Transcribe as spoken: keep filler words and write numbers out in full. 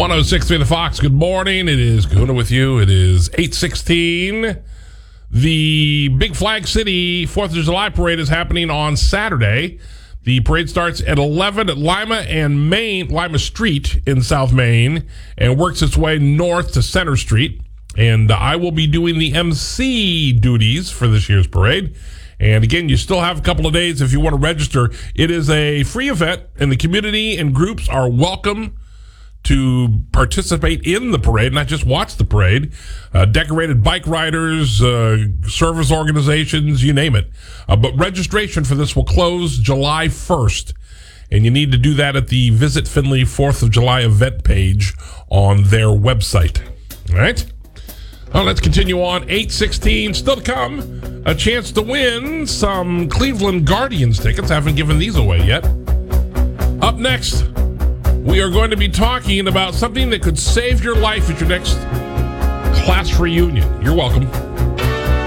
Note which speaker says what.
Speaker 1: one oh six point three The Fox. Good morning. It is Kahuna with you. It is eight sixteen. The Big Flag City fourth of July parade is happening on Saturday. The parade starts at eleven at Lima and Main, Lima Street in South Main, and works its way north to Center Street. And I will be doing the M C duties for this year's parade. And again, you still have a couple of days if you want to register. It is a free event, and the community and groups are welcome to participate in the parade, not just watch the parade. Uh, decorated bike riders, uh, service organizations, you name it. Uh, but registration for this will close July first. And you need to do that at the Visit Findlay fourth of July event page on their website. All right? Well, let's continue on. eight sixteen, still to come. A chance to win some Cleveland Guardians tickets. Haven't given these away yet. Up next, we are going to be talking about something that could save your life at your next class reunion. You're welcome.